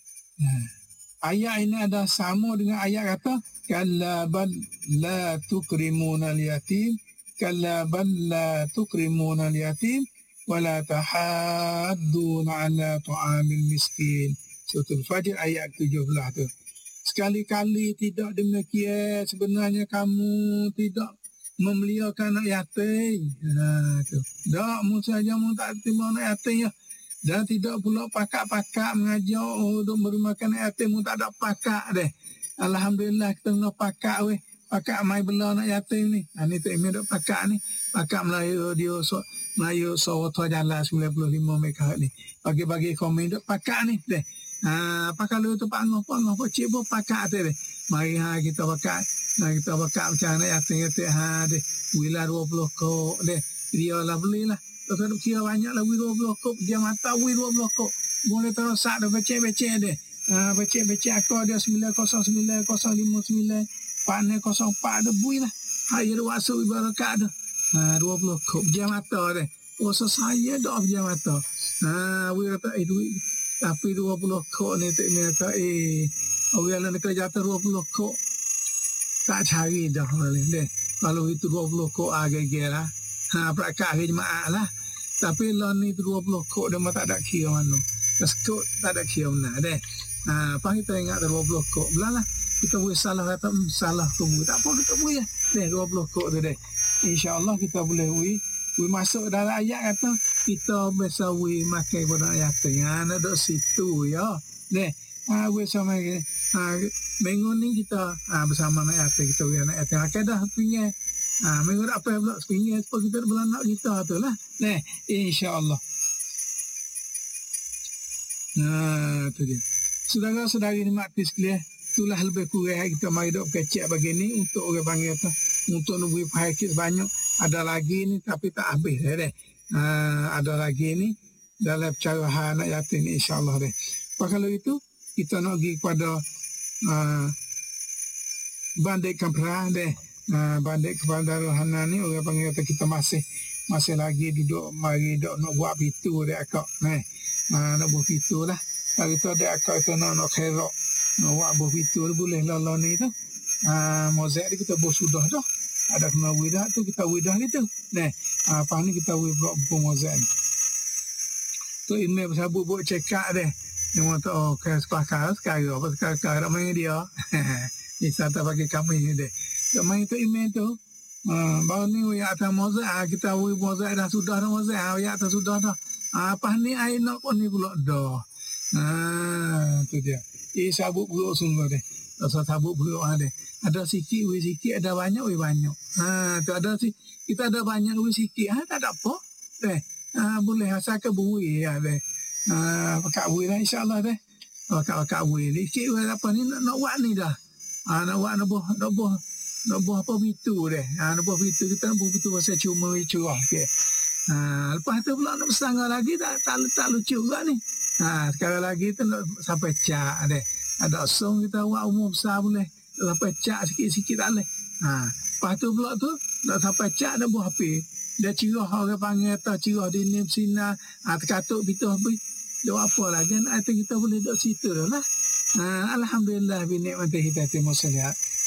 Ayat ini ada sama dengan ayat kata kalla bal la tukrimuna al-yatim kalla bal la tukrimuna al-yatim wa la tahadduna ala ta'amil miskin. Surah Al-Fajr ayat 17 tu. Sekali-kali tidak demikian, sebenarnya kamu tidak memelihara anak yatim. Tak, saja mu tak terima anak yatim ya. Dan tidak pula pakak-pakak mengajar untuk beri makan anak yatim, mu tak ada pakak deh. Alhamdulillah kita kena pakak weh. Pakak mai bela anak yatim ni. Ni tak ada pakak ni. Pakak Melayu dia Melayu Sawata Jalan 95 MHz ni. Bagi-bagi komen duk pakak ni deh. Apa kalau tu pak ngopo cik bo pakak tu deh. Mari kita pakak. Kita pakak macam mana yatim deh. Wila 20 kok deh. Dia lah belilah. Kalau kira banyak lah 20 kok dia mata 20 kok. Boleh terosak dah becek-becek deh. Becek-becek aku dia 909 059 Pakne 04 ada bui lah. Hari ada wasuk ibarat dah. 20 kok dia mata deh. So saya dah dia mata. We kata duit tapi 20 kok ni tak kata orang yang kerja atas 20 kok tak cari dah boleh deh. Kalau itu 20 kok agak lah. Prakak hari jemaah lah. Tapi lah ni 20 kok dia tak ada kira mana. Kok tak ada kira mana deh. Apa kita ingat 20 kok belalah. Kita boleh salah kata salah kubu. Tak apa kita boleh deh 20 kok tu deh. InsyaAllah kita boleh masuk dalam ayat kata kita biasa makan pada ayat tengah ada situ ya deh sama minggu ni kita bersama ayat kita ayat tengah dah punya minggu apa pula punya supaya kita beranak kita tu lah deh insyaallah. Tu dia saudara-saudari ni mati sekalian. Itulah lebih kurang kita mari dok kecek begini untuk orang panggil tu untuk nubui pakai banyak. Ada lagi ni tapi tak habis deh. Ada lagi ni dalam cara anak yatim ni insyaAllah deh. Kalau itu kita nak pergi kepada Bandar Kampra deh. Bandar kepada Rohana ni orang panggil kita masih lagi duduk mari dok nak buat pintu deh akak. Nak buat pintu lah. Kalau itu ada akak itu nak kerok. Nak buat buah pintu boleh lah ni tu. Mozaik ni kita buat sudah dah. Ada kena widah tu kita widah gitu. Apa ni kita buat buku mozaik ni. Tu email bersabut buat cekak deh. Dia kata sekarang apa sekarang main dia. Bisa tak bagi kami ni deh. Dia main tu email tu. Baru ni ya atas mozaik kita mozaik dah sudah dah mozaik. Ya atas sudah dah. Apa ni air nak pun ni pula dah. Tu dia. Sabuk buruk sungguh deh. Rasa sabuk buruk deh. Ada sikit, ada banyak, banyak. Tu ada kita ada banyak, sikit. Tak ada apa. Deh. Boleh asal ke bui ya deh. Pakai bui lah insyaAllah deh. Pakai bui ni. Sikit apa ni nak buat ni dah. Nak buat apa pintu deh. Nak buat pintu kita nak buat pintu pasal cuma curah ke. Lepas tu pula nak bersangga lagi tak lucu juga ni. Sekarang lagi tu nak sampai cak deh. Ada song kita buat umur besar boleh. Sampai cak sikit-sikit tak boleh. Lepas tu pula tu nak sampai cak dah buah api. Dia cirah orang panggil atau cirah di nim sina. Terkatuk pintu api. Dia apa lagi. Itu kita boleh duduk situ dah lah. Alhamdulillah binik mati kita timu selihat.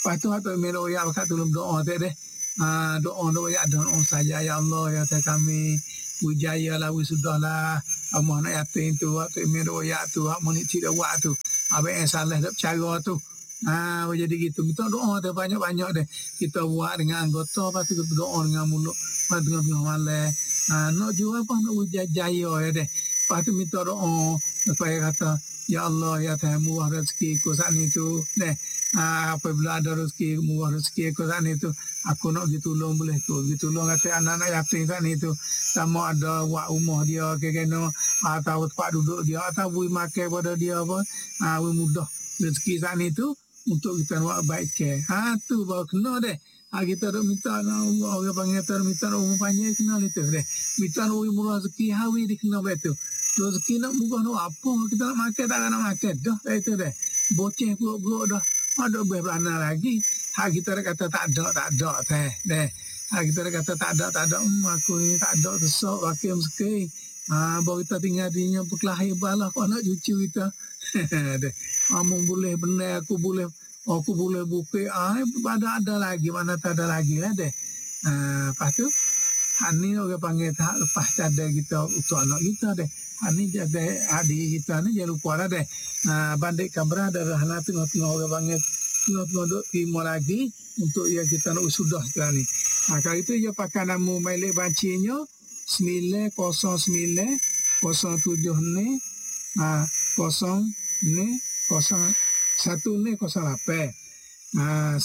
Lepas tu atau melo ya bakat tolong doa tak deh. Doa ya doa saja ya Allah ya kami wijaya lah wisudahlah amah nak yatim tu atau melo ya tu hak monit tidak buat tu. Apa yang salah tak cara tu. Jadi gitu. Kita doa tu banyak-banyak deh. Kita buat dengan anggota, lepas tu kita doa dengan mulut. Lepas tu tengah malam. Nak jual apa? Nak wijaya ya deh. Lepas tu minta doa. Supaya kata, Ya Allah, ya Tuhan, murah rezeki aku saat ni tu. Deh. Apabila ada rezeki, murah rezeki aku saat ni tu. Aku nak pergi tolong boleh tu. Pergi tolong kata anak-anak yatim saat ni tu. Sama ada buat rumah dia, kena atau tempat duduk dia, atau bui makan pada dia apa. Mudah rezeki saat ni tu. Untuk kita buat baik ke. Tu baru kena deh. Kita dah minta orang panggil kita minta umur panjang kena itu deh. Minta orang murah rezeki hawi dia kena betul. Rezeki nak murah nak apa kita nak makan tak nak makan dah itu deh. Boceh buruk dah. Ada berana lagi. Kita dah kata tak ada teh deh. Kita dah kata tak ada aku ni tak ada besok wakil rezeki. Baru kita tinggal dinya berkelahi balah kau nak cucu kita. Kamu boleh benar aku boleh buka ada lagi mana tak ada lagi lah deh. Lepas tu Hani orang panggil tak lepas cadar kita untuk anak kita deh. Hani jaga adik kita ni jangan lupa lah deh. Bandit kamera ada rahana tengok-tengok orang panggil tengok-tengok duk terima lagi untuk yang kita nak sudah sekarang ni. Kalau itu dia pakai nama milik bancinya 909 07 ni 0 ni 01 ni 08 909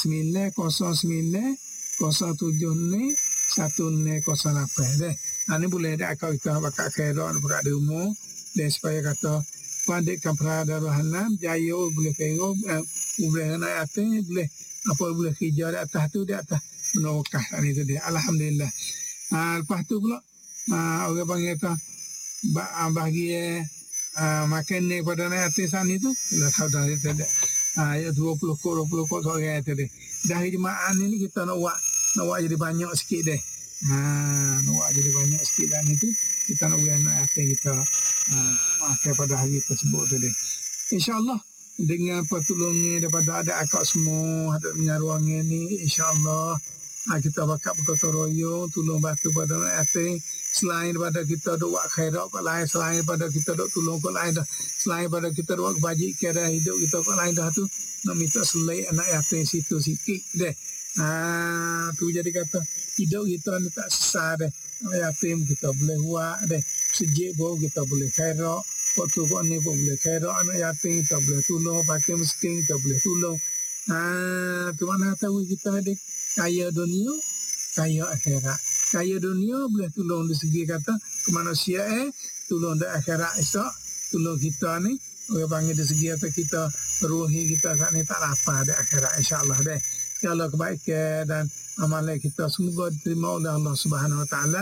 07 ni 1 ni 08 deh. Ini boleh dah kalau kita bakal khairat berada umur dan supaya kata pandai kampra darahana jayo boleh kero boleh nak yatim boleh apa boleh kerja di atas tu di atas menokah ni tu dia. Alhamdulillah. Lepas tu pula orang panggil kata bagi makan ni pada nak yatim itu dah tahu dah itu dah. Ya 20 kok orang itu deh. Dah jemaah ni kita nak buat jadi banyak sikit deh. Nak buat jadi banyak sikit dan itu kita nak buat anak yatim kita makan pada hari tersebut tu deh. InsyaAllah dengan pertolongan daripada ada akak semua ada dengan ruangan ni insyaAllah kita bakal bergotong royong tolong bantu pada anak yatim. Selain daripada kita duk buat khairat kat lain, selain daripada kita duk tolong kat lain dah, selain daripada kita duk buat kebajikan hidup kita kat lain dah tu, nak minta selai anak yatim situ sikit deh. Tu jadi kata hidup kita ni tak sesat deh. Anak yatim kita boleh buat deh. Sejik pun kita boleh khairat, waktu kau ni pun boleh khairat anak yatim kita boleh tolong, pakai miskin kita boleh tolong. Tu mana tahu kita ada kaya dunia, kaya akhirat. Kaya dunia boleh tolong dari segi kata kemanusiaan, tolong dari akhirat esok, tolong kita ni, orang panggil dari segi kata kita ruhi kita saat ni tak lapar dari akhirat insyaAllah deh. Kalau kebaikan dan amalan kita semoga diterima oleh Allah Subhanahu Wa Taala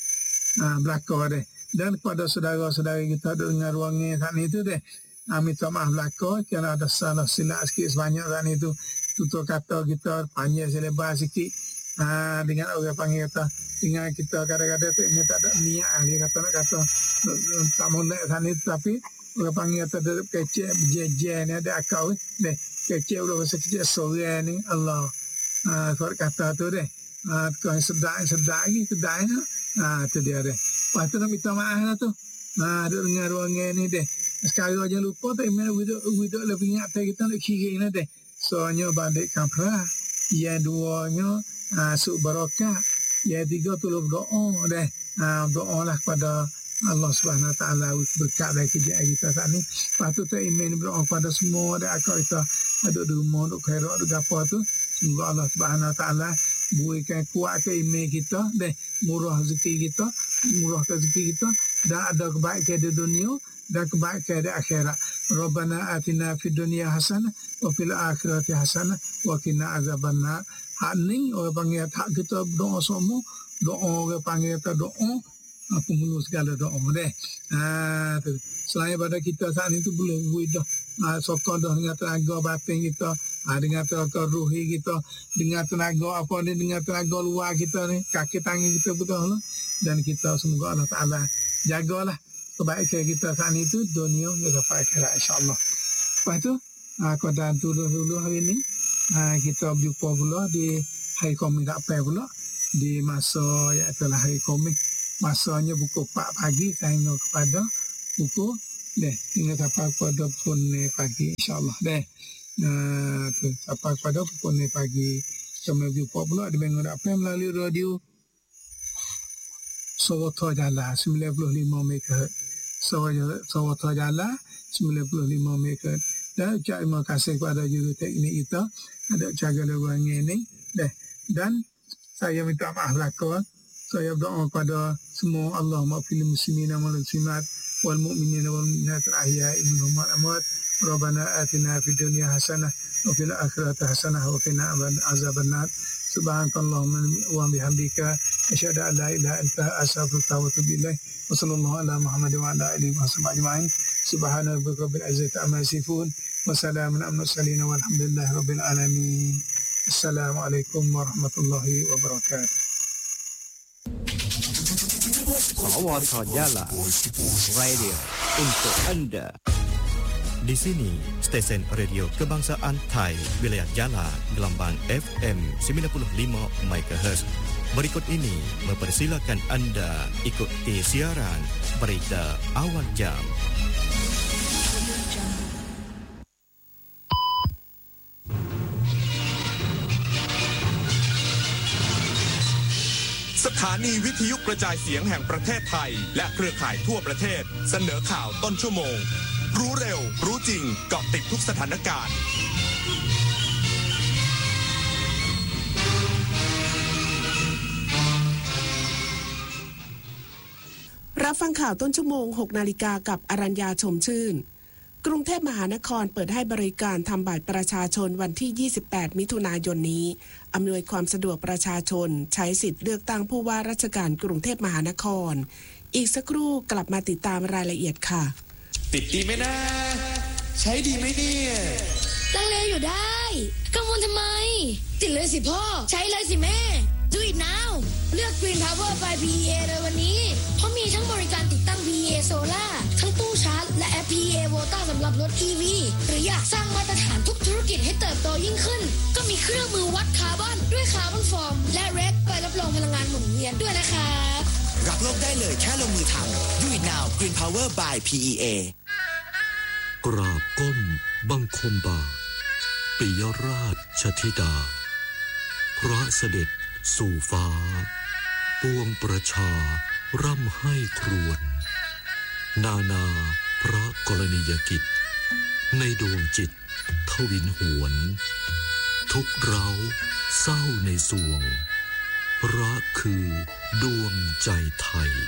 belakang deh. Dan kepada saudara-saudara kita dengan ruangan saat ni tu deh, minta maaf belakang kerana ada salah silap sikit sebanyak saat ni tu. Tutur kata kita panjang selebar sikit. Dengan orang panggil kata dengan kita kadang-kadang tu ini tak ada niat dia kata nak kata tak mau naik sana tapi orang panggil kata ada kecil berjejer ni ada akal deh kecil udah rasa kecil sore ni Allah kalau kata tu deh kalau sedar lagi sedar tu dia deh lepas tu nak minta maaf lah tu ada dengan ruangan ni deh sekarang jangan lupa tu email widok lebih ingat kita nak kiri ni deh soalnya bandit kampra yang duanya suk barakah yang tiga tolong doa deh doa lah kepada Allah Subhanahu Wa Taala berkat dari kerja kita saat ni. Lepas tu tak iman berdoa kepada semua ada akak kita ada di rumah duk khairat duk apa tu semoga Allah Subhanahu Wa Taala berikan kuat ke iman kita deh murah rezeki kita dan ada kebaikan di dunia dan kebaikan di akhirat. Rabbana atina fid dunya hasanah wa fil akhirati hasanah wa qina azabannar. Hak ni orang panggil hak kita doa semua doa orang panggil kita doa aku mulu segala doa deh. Tu. Selain pada kita saat itu boleh buat dah sokong dah dengan tenaga batin kita, dengan tenaga ruhi kita, dengan tenaga apa ni, dengan tenaga luar kita ni, kaki tangan kita betul lah. Dan kita semoga Allah Taala jagalah kebaikan kita saat itu dunia sampai akhirat insya-Allah. Lepas tu aku dah dulu hari ni kita berjumpa pula di hari Khamis tak apa pula di masa iaitu hari Khamis. Masanya pukul 4 pagi sehingga kepada pukul hingga sampai pada pukul 9 pagi insya-Allah tu sampai pada pukul 9 pagi. Kami berjumpa pula di Bangor apa melalui radio Sawata Jala 95 MHz. Sawata Jala 95 MHz. Dan terima kasih kepada juru teknik kita ada jaga lagu ini dan saya minta maaf lakon. Saya berdoa kepada semua Allah maghfiril muslimina wal muslimat wal mu'minina wal mu'minat al-ahya'i minhum wal amwat. Rabbana atina fid dunya hasanah wa fil akhirati hasanah wa qina azabannar. Subhanakallahumma wa bihamdika asyhadu an la ilaha illa anta astaghfiruka wa atubu ilaik. Wa sallallahu ala Muhammad wa ala alihi wa sahbihi ajma'in. Subhana rabbika rabbil izzati amma yasifun wa salamun alal mursalin walhamdulillahi rabbil alamin. Assalamualaikum warahmatullahi wabarakatuh. Sawata Jala Radio untuk Anda. Di sini stesen radio kebangsaan Thai wilayah Jala gelombang FM 95 MHz. Berikut ini mempersilakan Anda ikuti siaran berita awal jam. สถานีวิทยุกระจายเสียงแห่งประเทศไทยและเครือข่ายทั่วประเทศเสนอข่าวต้นชั่วโมงรู้เร็วรู้จริงเกาะติดทุกสถานการณ์รับฟังข่าวต้นชั่วโมง 6 นาฬิกากับอรัญญาชมชื่นกรุงเทพมหานครเปิดให้บริการทำบัตรประชาชนวันที่ 28 มิถุนายนนี้อำนวยความสะดวกประชาชนใช้สิทธิ์เลือกตั้งผู้ว่าราชการกรุงเทพมหานครอีกสักครู่กลับมาติดตามรายละเอียดค่ะติดดีไหมนะใช้ดีไหมเนี่ยลังเลอยู่ได้กังวลทำไมติดเลยสิพ่อใช้เลยสิแม่ Do it now เลือก Green Power by PEA เลยวันนี้เพราะมีทั้งบริการติดตั้ง PEA Solar ทั้งตู้ชาร์จและแอป PEA Volta สำหรับรถ EV หรืออยากสร้างมาตรฐานทุกธุรกิจให้เติบโตยิ่งขึ้นก็มีเครื่องมือวัดคาร์บอนด้วยคาร์บอนฟอร์มและเรดไปรับรองพลังงานหมุนเวียนด้วยนะครับรับโลกได้เลยแค่ลงมือทำ Do it now Green Power by PEA กราบก้มบังคมบาทปิยราชธิดาพระเสด็จสู่ฟ้าปวงประชาร่ำให้ครวญนาพระกรณียกิจในดวงจิตทวินหวนทุกเร้าเศร้าในสวงรักคือดวงใจไทย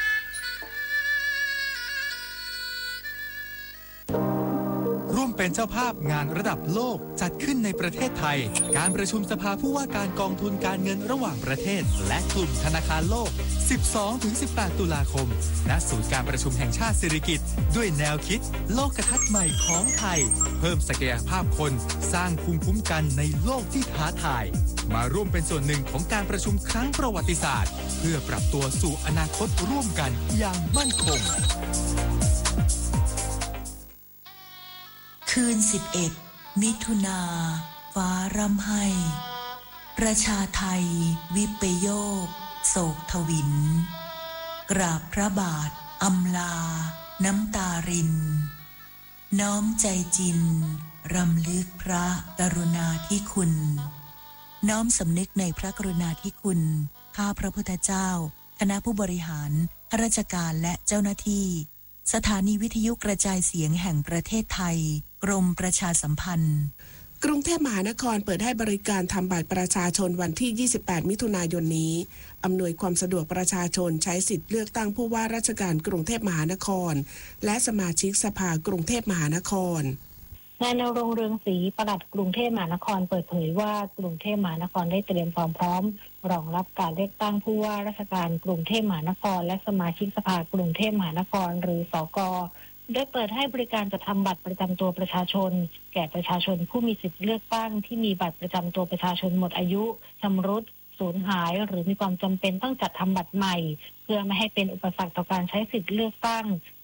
ร่วมเป็นเจ้าภาพงานระดับโลกจัดขึ้นในประเทศไทยการประชุมสภาผู้ว่าการกองทุนการเงินระหว่างประเทศและกลุ่มธนาคารโลก 12-18 ตุลาคมณศูนย์การประชุมแห่งชาติสิริกิติ์ด้วยแนวคิดโลกทัศน์ใหม่ของไทยเพิ่มศักยภาพคนสร้างภูมิคุ้มกันในโลกที่ท้าทายมาร่วมเป็นส่วนหนึ่งของการประชุมครั้งประวัติศาสตร์เพื่อปรับตัวสู่อนาคตร่วมกันอย่างมั่นคงคืน11มิถุนาฟ้าร่ำไห้ประชาไทยวิปโยคโศกทวินกราบพระบาทอำลาน้ำตารินน้อมใจจินรำลึกพระกรุณาธิคุณน้อมสำนึกในพระกรุณาธิคุณข้าพระพุทธเจ้าคณะผู้บริหารข้าราชการและเจ้าหน้าที่สถานีวิทยุกระจายเสียงแห่งประเทศไทยกรมประชาสัมพันธ์กรุงเทพมหานครเปิดให้บริการทำบัตรประชาชนวันที่ 28 มิถุนายนนี้อำนวยความสะดวกประชาชนใช้สิทธิ์เลือกตั้งผู้ว่าราชการกรุงเทพมหานครและสมาชิกสภากรุงเทพมหานครนายณรงค์เรืองศรีปลัดกรุงเทพมหานครเปิดเผยว่ากรุงเทพมหานครได้เตรียมความพร้อมรองรับการเลือกตั้งผู้ว่าราชการกรุงเทพมหานครและสมาชิกสภากรุงเทพมหานครหรือสก.ได้เปิดให้บริการจัดทำบัตรประจำตัวประชาชนแก่ประชาชนผู้มีสิทธิเลือกตั้งที่มีบัตรประจำตัวประชาชนหมดอายุชำรุดสูญหายหรือมีความจำเป็นต้องจัดทำบัตรใหม่เพื่อไม่ให้เป็นอุปสรรคต่อการใช้สิทธิเลือกตั้งเ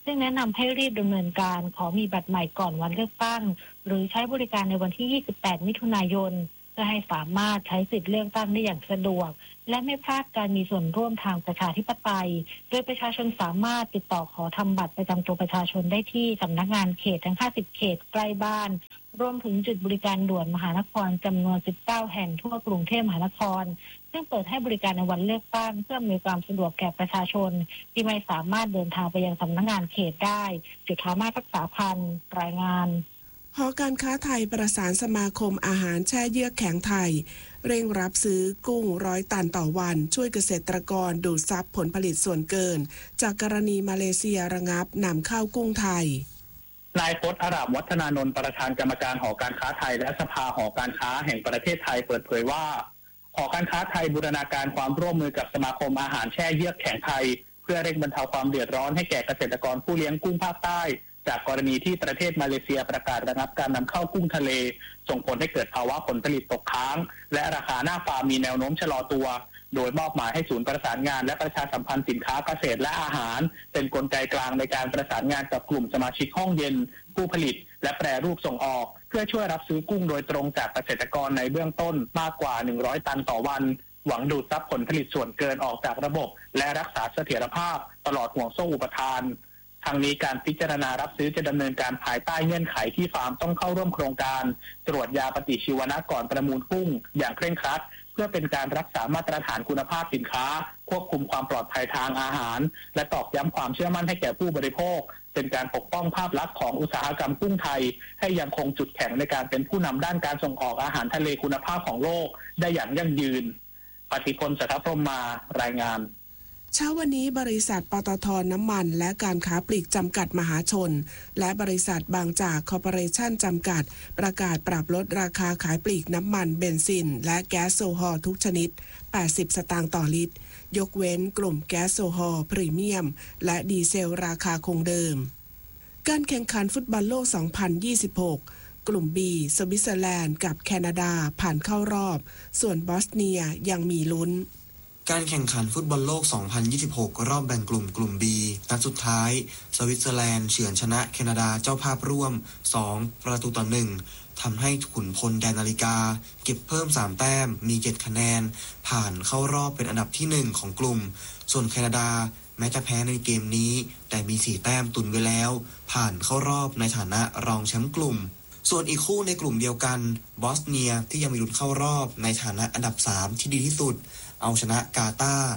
ซึ่งแนะนำให้รีบดำเนินการขอมีบัตรใหม่ก่อนวันเลือกตั้งหรือใช้บริการในวันที่28มิถุนายนเพื่อให้สามารถใช้สิทธิเลือกตั้งได้อย่างสะดวกและไม่พลาดการมีส่วนร่วมทางประชาธิปไตยโดยประชาชนสามารถติดต่อขอทำบัตรประจำตัวประชาชนได้ที่สำนักงานเขตทั้ง50เขตใกล้บ้านรวมถึงจุดบริการด่วนมหานครจำนวน19แห่งทั่วกรุงเทพมหานครซึ่งเปิดให้บริการในวันเลือกตั้งเพื่อมีความสะดวกแก่ประชาชนที่ไม่สามารถเดินทางไปยังสำนักงานเขตได้จุฑามาศรักษาพันธ์รายงานหอการค้าไทยประสานสมาคมอาหารแช่เยือกแข็งไทยเร่งรับซื้อกุ้ง100 ตันต่อวันช่วยเกษตรกรดูดซับผลผลิตส่วนเกินจากกรณีมาเลเซียระงับนำเข้ากุ้งไทยนายพจน์ อาราบวัฒนานนท์ประธานกรรมการหอการค้าไทยและสภาหอการค้าแห่งประเทศไทยเปิดเผยว่าหอการค้าไทยบูรณาการความร่วมมือกับสมาคมอาหารแช่เยือกแข็งไทยเพื่อเร่งบรรเทาความเดือดร้อนให้แก่เกษตรกรผู้เลี้ยงกุ้งภาคใต้จากกรณีที่ประเทศมาเลเซียประกาศระงับการนำเข้ากุ้งทะเลส่งผลให้เกิดภาวะผลผลิตตกค้างและราคาหน้าฟาร์มมีแนวโน้มชะลอตัวโดยมอบหมายให้ศูนย์ประสานงานและประชาสัมพันธ์สินค้าเกษตรและอาหารเป็นกลไกกลางในการประสานงานกับกลุ่มสมาชิกห้องเย็นผู้ผลิตและแปรรูปส่งออกเพื่อช่วยรับซื้อกุ้งโดยตรงจากเกษตรกรในเบื้องต้นมากกว่า100 ตันต่อวันหวังดูดซับผลผลิตส่วนเกินออกจากระบบและรักษาเสถียรภาพตลอดห่วงโซ่อุปทานทางนี้การพิจารณารับซื้อจะดำเนินการภายใต้เงื่อนไขที่ฟาร์มต้องเข้าร่วมโครงการตรวจยาปฏิชีวนะก่อนประมูลกุ้งอย่างเคร่งครัดเพื่อเป็นการรักษามาตรฐานคุณภาพสินค้าควบคุมความปลอดภัยทางอาหารและตอกย้ำความเชื่อมั่นให้แก่ผู้บริโภคเป็นการปกป้องภาพลักษณ์ของอุตสาหกรรมกุ้งไทยให้ยังคงจุดแข็งในการเป็นผู้นำด้านการส่งออกอาหารทะเลคุณภาพของโลกได้อย่างยั่งยืนปฏิพล สัทธพรหมารายงานเช้าวันนี้บริษัทปตท.น้ำมันและการค้าปลีกจำกัดมหาชนและบริษัทบางจากคอร์ปอเรชั่นจำกัดประกาศปรับลดราคาขายปลีกน้ำมันเบนซินและแก๊สโซฮอล์ทุกชนิด80 สตางค์ต่อลิตรยกเว้นกลุ่มแก๊สโซฮอล์พรีเมียมและดีเซลราคาคงเดิมการแข่งขันฟุตบอลโลก 2026 กลุ่ม B สวิตเซอร์แลนด์กับแคนาดาผ่านเข้ารอบส่วนบอสเนียยังมีลุ้นการแข่งขันฟุตบอลโลก 2026 รอบแบ่งกลุ่ม B นัดสุดท้ายสวิตเซอร์แลนด์เฉือนชนะแคนาดาเจ้าภาพร่วม2-1ทำให้ขุนพลแดนนาฬิกาเก็บเพิ่ม3แต้มมี7คะแนนผ่านเข้ารอบเป็นอันดับที่1ของกลุ่มส่วนแคนาดาแม้จะแพ้ในเกมนี้แต่มี4แต้มตุนไว้แล้วผ่านเข้ารอบในฐานะรองแชมป์กลุ่มส่วนอีกคู่ในกลุ่มเดียวกันบอสเนียที่ยังมีลุ้นเข้ารอบในฐานะอันดับ3ที่ดีที่สุดเอาชนะกาตาร์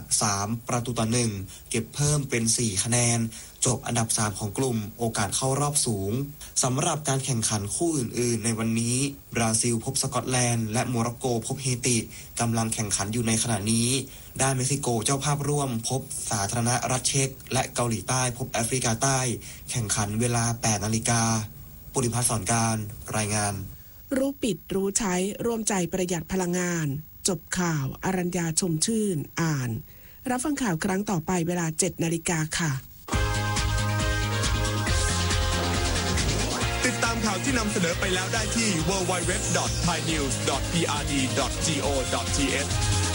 3-1เก็บเพิ่มเป็น4คะแนนจบอันดับ3ของกลุ่มโอกาสเข้ารอบสูงสำหรับการแข่งขันคู่อื่นๆในวันนี้บราซิลพบสกอตแลนด์และโมร็อกโกพบเฮติกำลังแข่งขันอยู่ในขณะนี้ด้านเม็กซิโกเจ้าภาพร่วมพบสาธารณรัฐเช็กและเกาหลีใต้พบแอฟริกาใต้แข่งขันเวลา 8 นาฬิกาปุริพัฒน์ สอนการรายงานรู้ปิดรู้ใช้ร่วมใจประหยัดพลังงานจบข่าวอรัญญาชมชื่นอ่านรับฟังข่าวครั้งต่อไปเวลา 7 นาฬิกาค่ะติดตามข่าวที่นำเสนอไปแล้วได้ที่ www.thainews.prd.go.th